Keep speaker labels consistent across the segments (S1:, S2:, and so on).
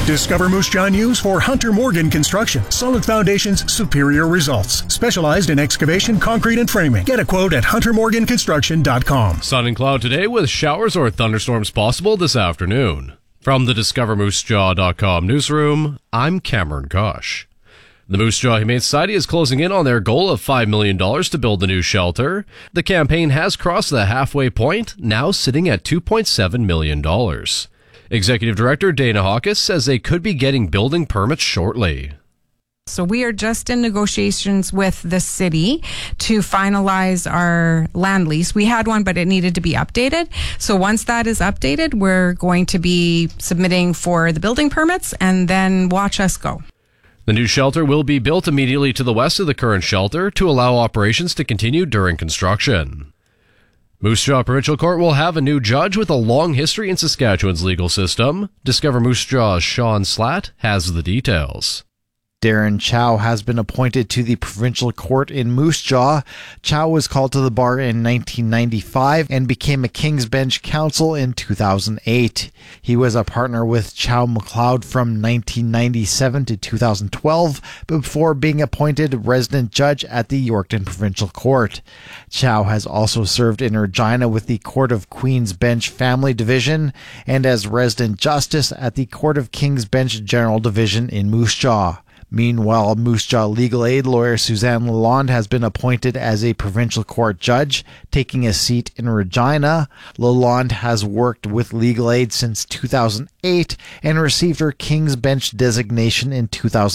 S1: Discover Moose Jaw News for Hunter Morgan Construction. Solid foundations, superior results. Specialized in excavation, concrete, and framing. Get a quote at huntermorganconstruction.com.
S2: Sun and cloud today with showers or thunderstorms possible this afternoon. From the DiscoverMooseJaw.com newsroom, I'm Cameron Kosh. The Moose Jaw Humane Society is closing in on their goal of $5 million to build the new shelter. The campaign has crossed the halfway point, now sitting at $2.7 million. Executive Director Dana Hawkes says they could be getting building permits shortly.
S3: So we are just in negotiations with the city to finalize our land lease. We had one, but it needed to be updated. So once that is updated, we're going to be submitting for the building permits, and then watch us go.
S2: The new shelter will be built immediately to the west of the current shelter to allow operations to continue during construction. Moose Jaw Provincial Court will have a new judge with a long history in Saskatchewan's legal system. Discover Moose Jaw's Sean Slatt has the details.
S4: Darren Chow has been appointed to the provincial court in Moose Jaw. Chow was called to the bar in 1995 and became a King's Bench counsel in 2008. He was a partner with Chow McLeod from 1997 to 2012 before being appointed resident judge at the Yorkton Provincial Court. Chow has also served in Regina with the Court of Queen's Bench Family Division and as resident justice at the Court of King's Bench General Division in Moose Jaw. Meanwhile, Moose Jaw legal aid lawyer Suzanne Lalonde has been appointed as a provincial court judge, taking a seat in Regina. Lalonde has worked with legal aid since 2008 and received her King's Bench designation in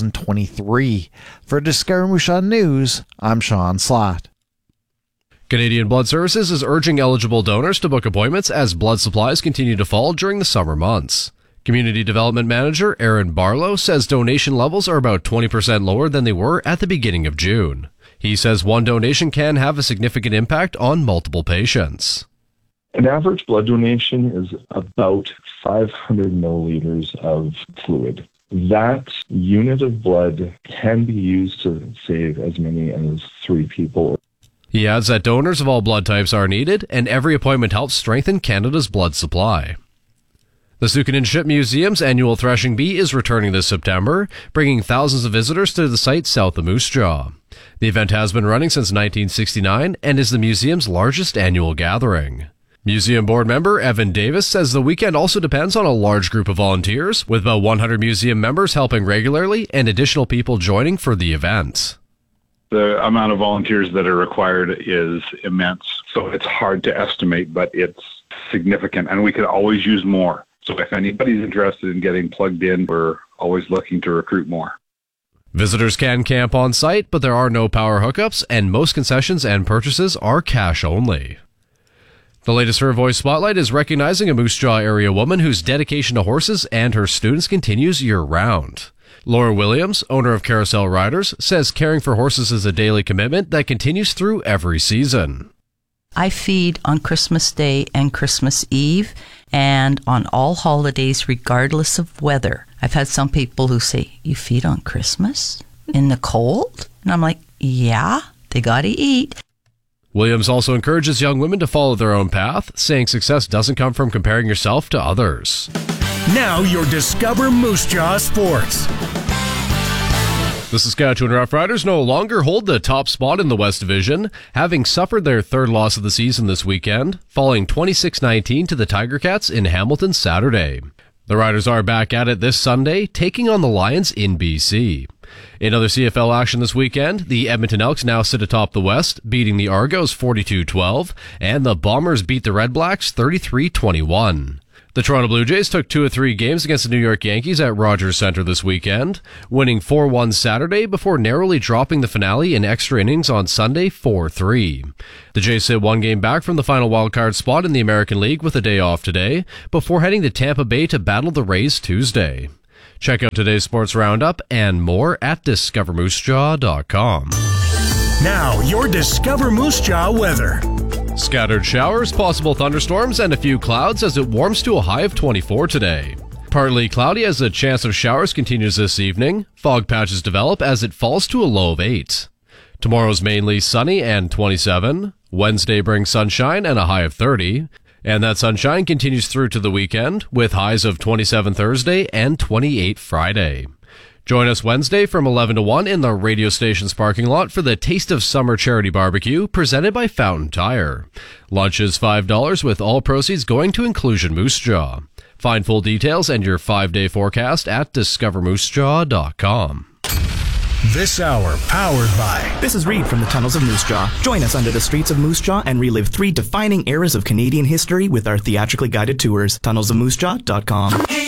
S4: 2023. For Discover Moose Jaw News, I'm Sean Slatt.
S2: Canadian Blood Services is urging eligible donors to book appointments as blood supplies continue to fall during the summer months. Community Development Manager Aaron Barlow says donation levels are about 20% lower than they were at the beginning of June. He says one donation can have a significant impact on multiple patients.
S5: An average blood donation is about 500 milliliters of fluid. That unit of blood can be used to save as many as 3 people.
S2: He adds that donors of all blood types are needed, and every appointment helps strengthen Canada's blood supply. The Sukanin Ship Museum's annual Threshing Bee is returning this September, bringing thousands of visitors to the site south of Moose Jaw. The event has been running since 1969 and is the museum's largest annual gathering. Museum board member Evan Davis says the weekend also depends on a large group of volunteers, with about 100 museum members helping regularly and additional people joining for the event.
S6: The amount of volunteers that are required is immense, so it's hard to estimate, but it's significant, and we could always use more. So if anybody's interested in getting plugged in, we're always looking to recruit more.
S2: Visitors can camp on site, but there are no power hookups, and most concessions and purchases are cash only. The latest Her Voice Spotlight is recognizing a Moose Jaw area woman whose dedication to horses and her students continues year-round. Laura Williams, owner of Carousel Riders, says caring for horses is a daily commitment that continues through every season.
S7: I feed on Christmas Day and Christmas Eve and on all holidays regardless of weather. I've had some people who say, "You feed on Christmas? In the cold?" And I'm like, yeah, they gotta eat.
S2: Williams also encourages young women to follow their own path, saying success doesn't come from comparing yourself to others.
S1: Now your Discover Moose Jaw Sports.
S2: The Saskatchewan Roughriders no longer hold the top spot in the West Division, having suffered their third loss of the season this weekend, falling 26-19 to the Tiger Cats in Hamilton Saturday. The Riders are back at it this Sunday, taking on the Lions in BC. In other CFL action this weekend, the Edmonton Elks now sit atop the West, beating the Argos 42-12, and the Bombers beat the Red Blacks 33-21. The Toronto Blue Jays took 2 of 3 games against the New York Yankees at Rogers Centre this weekend, winning 4-1 Saturday before narrowly dropping the finale in extra innings on Sunday 4-3. The Jays sit 1 game back from the final wildcard spot in the American League with a day off today, before heading to Tampa Bay to battle the Rays Tuesday. Check out today's sports roundup and more at DiscoverMooseJaw.com.
S1: Now, your Discover Moose Jaw weather.
S2: Scattered showers, possible thunderstorms, and a few clouds as it warms to a high of 24 today. Partly cloudy as the chance of showers continues this evening. Fog patches develop as it falls to a low of 8. Tomorrow's mainly sunny and 27. Wednesday brings sunshine and a high of 30. And that sunshine continues through to the weekend with highs of 27 Thursday and 28 Friday. Join us Wednesday from 11 to 1 in the radio station's parking lot for the Taste of Summer Charity Barbecue presented by Fountain Tire. Lunch is $5 with all proceeds going to Inclusion Moose Jaw. Find full details and your 5-day forecast at discovermoosejaw.com.
S1: This hour powered by...
S8: This is Reed from the Tunnels of Moose Jaw. Join us under the streets of Moose Jaw and relive 3 defining eras of Canadian history with our theatrically guided tours. TunnelsofMooseJaw.com.